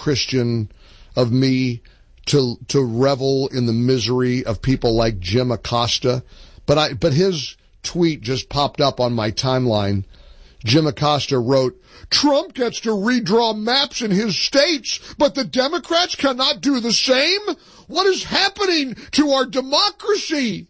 Christian of me to revel in the misery of people like Jim Acosta. But his tweet just popped up on my timeline. Jim Acosta wrote, Trump gets to redraw maps in his states, but the Democrats cannot do the same? What is happening to our democracy?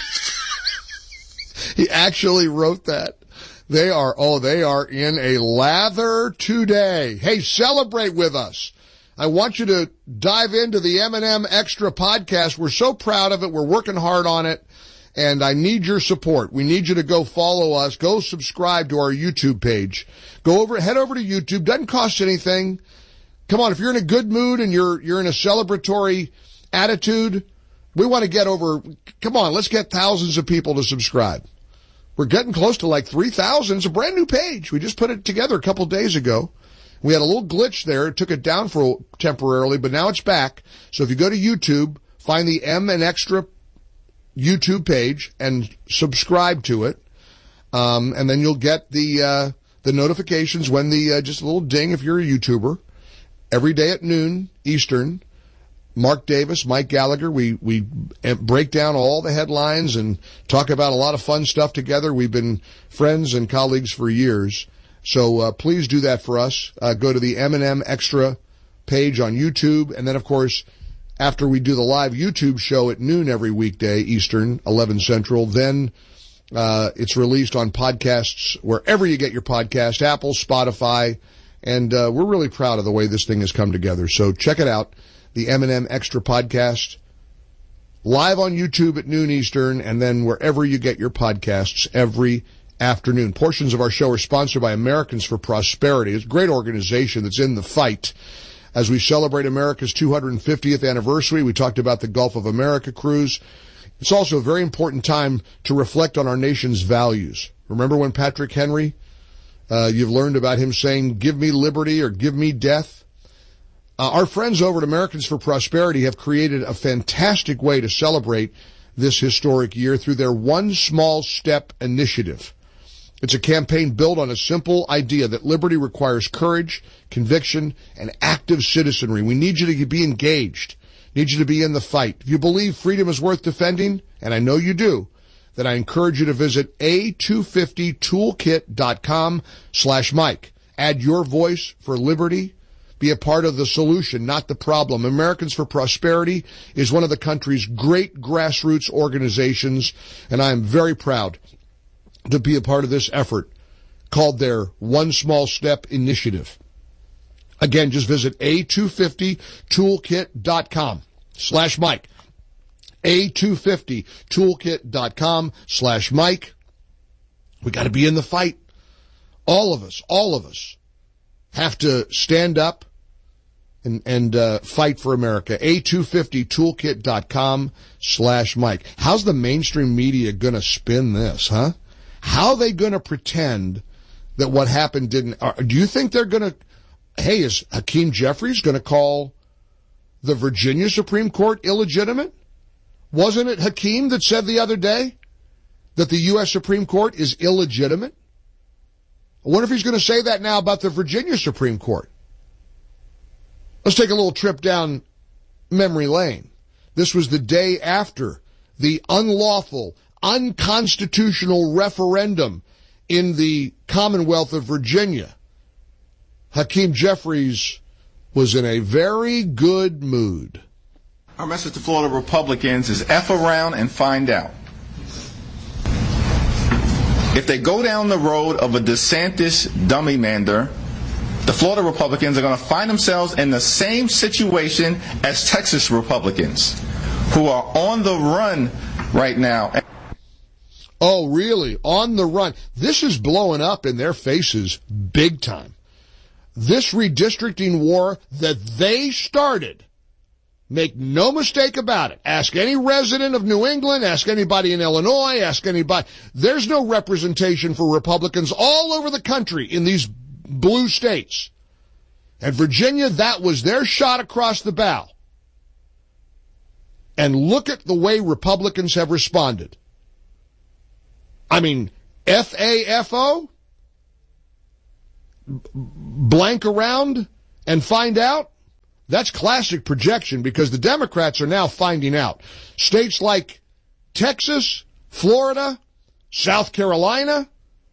He actually wrote that. They are in a lather today. Hey, celebrate with us. I want you to dive into the M&M Extra podcast. We're so proud of it. We're working hard on it. And I need your support. We need you to go follow us. Go subscribe to our YouTube page. Head over to YouTube. Doesn't cost anything. Come on, if you're in a good mood and you're in a celebratory attitude, we want to get over, come on, let's get thousands of people to subscribe. We're getting close to like 3,000. It's a brand new page. We just put it together a couple days ago. We had a little glitch there. It took it down for temporarily, but now it's back. So if you go to YouTube, find the M and Extra YouTube page and subscribe to it. And then you'll get the notifications when just a little ding if you're a YouTuber. Every day at noon Eastern, Mark Davis, Mike Gallagher, we break down all the headlines and talk about a lot of fun stuff together. We've been friends and colleagues for years. So, please do that for us. Go to the M&M Extra page on YouTube. And then, of course, after we do the live YouTube show at noon every weekday Eastern, 11 Central, then it's released on podcasts wherever you get your podcast, Apple, Spotify, and we're really proud of the way this thing has come together. So check it out, the M&M Extra podcast, live on YouTube at noon Eastern, and then wherever you get your podcasts every afternoon. Portions of our show are sponsored by Americans for Prosperity. It's a great organization that's in the fight. As we celebrate America's 250th anniversary, we talked about the Gulf of America cruise. It's also a very important time to reflect on our nation's values. Remember when Patrick Henry, you've learned about him saying, give me liberty or give me death? Our friends over at Americans for Prosperity have created a fantastic way to celebrate this historic year through their One Small Step initiative. It's a campaign built on a simple idea that liberty requires courage, conviction, and active citizenry. We need you to be engaged. Need you to be in the fight. If you believe freedom is worth defending, and I know you do, then I encourage you to visit a250toolkit.com/Mike. Add your voice for liberty. Be a part of the solution, not the problem. Americans for Prosperity is one of the country's great grassroots organizations, and I am very proud to be a part of this effort called their One Small Step Initiative. Again, just visit a250toolkit.com/Mike. a250toolkit.com/Mike. We got to be in the fight. All of us have to stand up and fight for America. a250toolkit.com/Mike. How's the mainstream media going to spin this, huh? How are they going to pretend that what happened didn't? Do you think they're going to, hey, is Hakeem Jeffries going to call the Virginia Supreme Court illegitimate? Wasn't it Hakeem that said the other day that the U.S. Supreme Court is illegitimate? I wonder if he's going to say that now about the Virginia Supreme Court. Let's take a little trip down memory lane. This was the day after the unlawful, unconstitutional referendum in the Commonwealth of Virginia. Hakeem Jeffries was in a very good mood. Our message to Florida Republicans is F around and find out. If they go down the road of a DeSantis dummy-mander, the Florida Republicans are going to find themselves in the same situation as Texas Republicans, who are on the run right now. Oh, really? On the run. This is blowing up in their faces big time. This redistricting war that they started, make no mistake about it. Ask any resident of New England, ask anybody in Illinois, ask anybody. There's no representation for Republicans all over the country in these blue states. And Virginia, that was their shot across the bow. And look at the way Republicans have responded. I mean, FAFO? Blank around and find out? That's classic projection because the Democrats are now finding out. States like Texas, Florida, South Carolina.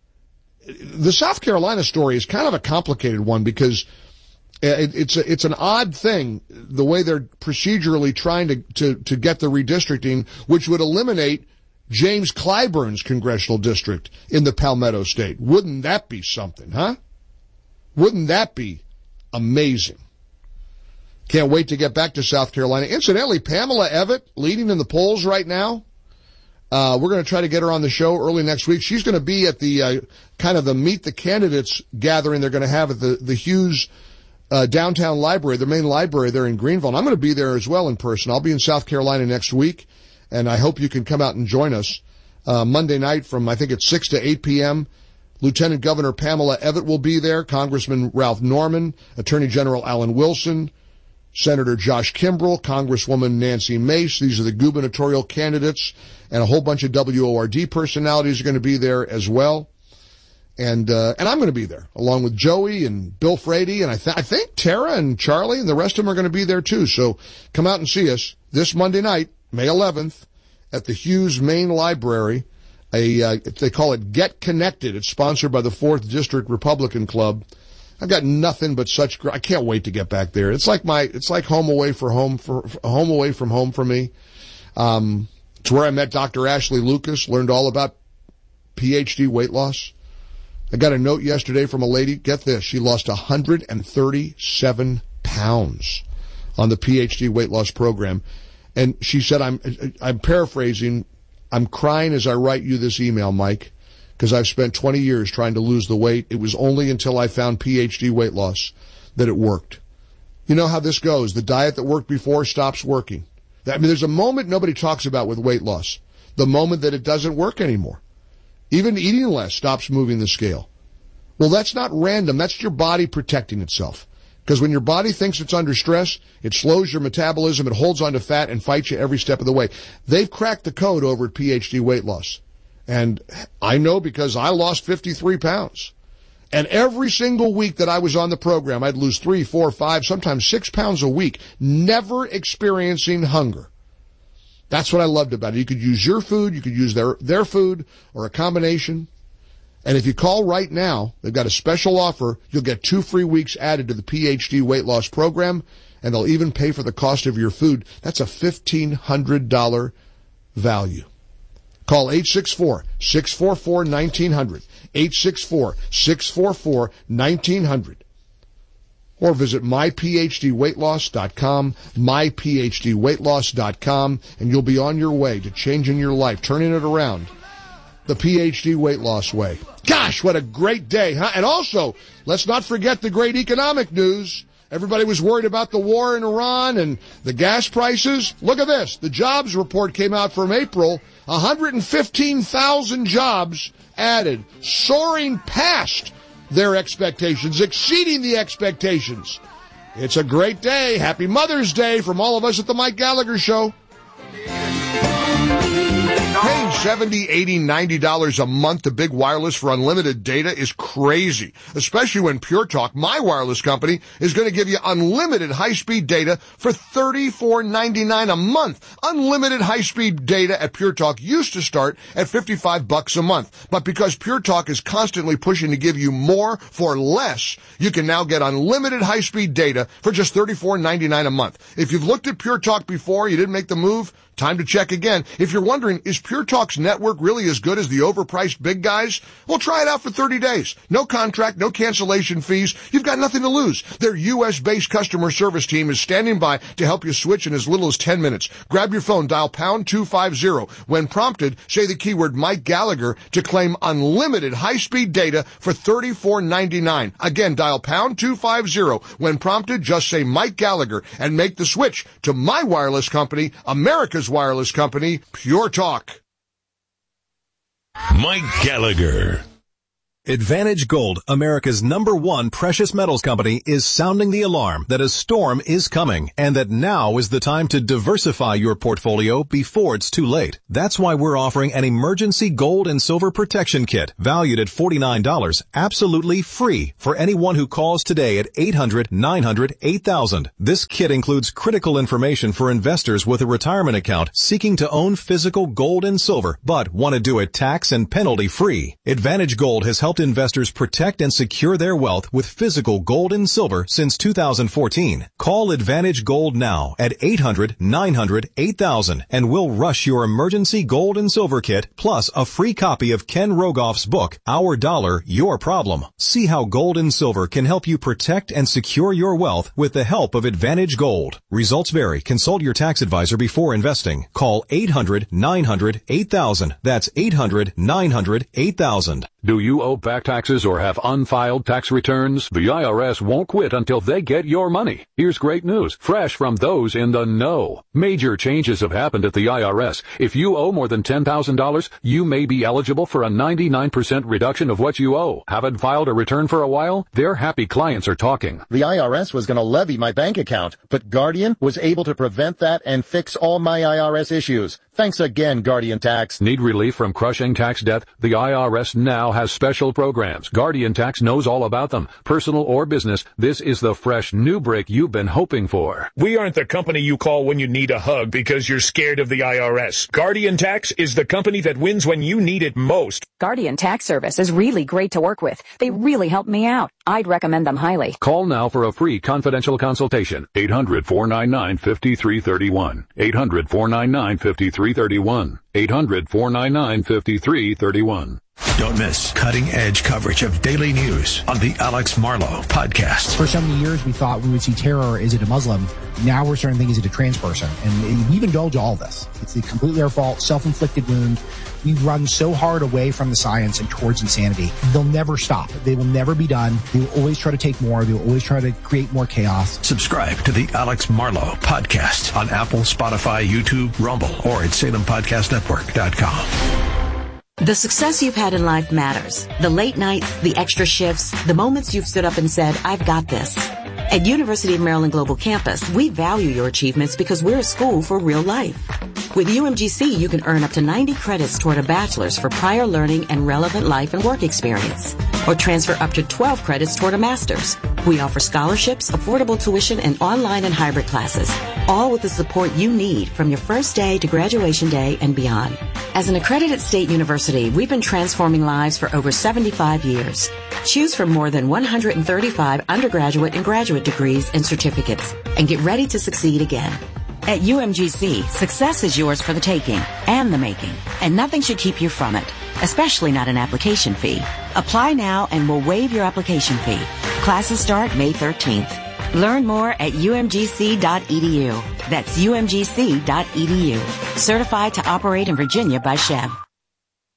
The South Carolina story is kind of a complicated one because it's an odd thing, the way they're procedurally trying to get the redistricting, which would eliminate James Clyburn's congressional district in the Palmetto State. Wouldn't that be something, huh? Wouldn't that be amazing? Can't wait to get back to South Carolina. Incidentally, Pamela Evett leading in the polls right now. We're going to try to get her on the show early next week. She's going to be at the kind of the Meet the Candidates gathering they're going to have at the Hughes downtown library, the main library there in Greenville. And I'm going to be there as well in person. I'll be in South Carolina next week, and I hope you can come out and join us Monday night from, I think it's 6 to 8 p.m. Lieutenant Governor Pamela Evett will be there, Congressman Ralph Norman, Attorney General Alan Wilson, Senator Josh Kimbrell, Congresswoman Nancy Mace. These are the gubernatorial candidates, and a whole bunch of WORD personalities are going to be there as well. And I'm going to be there, along with Joey and Bill Frady, and I think Tara and Charlie and the rest of them are going to be there too. So come out and see us this Monday night, May 11th, at the Hughes Main Library. They call it Get Connected. It's sponsored by the 4th District Republican Club. I've got nothing but I can't wait to get back there. It's like home away from home for me. It's where I met Dr. Ashley Lucas, learned all about PhD weight loss. I got a note yesterday from a lady, get this, she lost 137 pounds on the PhD weight loss program. And she said, I'm paraphrasing, I'm crying as I write you this email, Mike, because I've spent 20 years trying to lose the weight. It was only until I found PhD weight loss that it worked. You know how this goes. The diet that worked before stops working. There's a moment nobody talks about with weight loss. The moment that it doesn't work anymore. Even eating less stops moving the scale. Well, that's not random. That's your body protecting itself. Because when your body thinks it's under stress, it slows your metabolism, it holds onto fat, and fights you every step of the way. They've cracked the code over at PhD Weight Loss. And I know because I lost 53 pounds. And every single week that I was on the program, I'd lose 3, 4, 5, sometimes 6 pounds a week, never experiencing hunger. That's what I loved about it. You could use your food, you could use their food, or a combination. And if you call right now, they've got a special offer. You'll get 2 free weeks added to the PhD weight loss program, and they'll even pay for the cost of your food. That's a $1,500 value. Call 864-644-1900, 864-644-1900. Or visit myphdweightloss.com, myphdweightloss.com, and you'll be on your way to changing your life, turning it around the PhD weight loss way. Gosh, what a great day, huh? And also, let's not forget the great economic news. Everybody was worried about the war in Iran and the gas prices. Look at this. The jobs report came out from April. 115,000 jobs added, soaring past their expectations, exceeding the expectations. It's a great day. Happy Mother's Day from all of us at the Mike Gallagher Show. Paying $70, $80, $90 a month to Big Wireless for unlimited data is crazy, especially when Pure Talk, my wireless company, is going to give you unlimited high-speed data for $34.99 a month. Unlimited high-speed data at Pure Talk used to start at $55 a month, but because Pure Talk is constantly pushing to give you more for less, you can now get unlimited high-speed data for just $34.99 a month. If you've looked at Pure Talk before, you didn't make the move, time to check again. If you're wondering, is Pure Talk's network really as good as the overpriced big guys? Well, try it out for 30 days. No contract, no cancellation fees. You've got nothing to lose. Their U.S.-based customer service team is standing by to help you switch in as little as 10 minutes. Grab your phone, dial pound 250. When prompted, say the keyword Mike Gallagher to claim unlimited high-speed data for $34.99. Again, dial pound 250. When prompted, just say Mike Gallagher and make the switch to my wireless company, America's wireless company, Pure Talk. Mike Gallagher. Advantage Gold, America's #1 precious metals company, is sounding the alarm that a storm is coming and that now is the time to diversify your portfolio before it's too late. That's why we're offering an emergency gold and silver protection kit valued at $49, absolutely free for anyone who calls today at 800-900-8000. This kit includes critical information for investors with a retirement account seeking to own physical gold and silver but want to do it tax and penalty free. Advantage Gold has helped investors protect and secure their wealth with physical gold and silver since 2014. Call Advantage Gold now at 800-900-8000 and we'll rush your emergency gold and silver kit plus a free copy of Ken Rogoff's book, Our Dollar, Your Problem. See how gold and silver can help you protect and secure your wealth with the help of Advantage Gold. Results vary. Consult your tax advisor before investing. Call 800-900-8000. That's 800-900-8000. Do you owe back taxes or have unfiled tax returns? The IRS won't quit until they get your money. Here's great news, fresh from those in the know. Major changes have happened at the IRS. If you owe more than $10,000, you may be eligible for a 99% reduction of what you owe. Haven't filed a return for a while? Their happy clients are talking. The IRS was going to levy my bank account, but Guardian was able to prevent that and fix all my IRS issues. Thanks again, Guardian Tax. Need relief from crushing tax debt? The IRS now has special programs. Guardian Tax knows all about them. Personal or business, this is the fresh new break you've been hoping for. We aren't the company you call when you need a hug because you're scared of the IRS. Guardian Tax is the company that wins when you need it most. Guardian Tax Service is really great to work with. They really helped me out. I'd recommend them highly. Call now for a free confidential consultation. 800-499-5331. 800-499-5331. 800-499-5331. Don't miss cutting-edge coverage of daily news on the Alex Marlow podcast. For so many years, we thought we would see terror. Is it a Muslim? Now we're starting to think, is it a trans person? And we've indulged all this. It's completely our fault, self-inflicted wound. We've run so hard away from the science and towards insanity. They'll never stop. They will never be done. They will always try to take more. They will always try to create more chaos. Subscribe to the Alex Marlow podcast on Apple, Spotify, YouTube, Rumble, or at SalemPodcastNetwork.com. The success you've had in life matters. The late nights, the extra shifts, the moments you've stood up and said, I've got this. At University of Maryland Global Campus, we value your achievements because we're a school for real life. With UMGC, you can earn up to 90 credits toward a bachelor's for prior learning and relevant life and work experience, or transfer up to 12 credits toward a master's. We offer scholarships, affordable tuition, and online and hybrid classes, all with the support you need from your first day to graduation day and beyond. As an accredited state university, we've been transforming lives for over 75 years. Choose from more than 135 undergraduate and graduate degrees and certificates, and get ready to succeed again. At UMGC, success is yours for the taking and the making, and nothing should keep you from it, especially not an application fee. Apply now and we'll waive your application fee. Classes start May 13th. Learn more at umgc.edu. That's umgc.edu. Certified to operate in Virginia by Chev.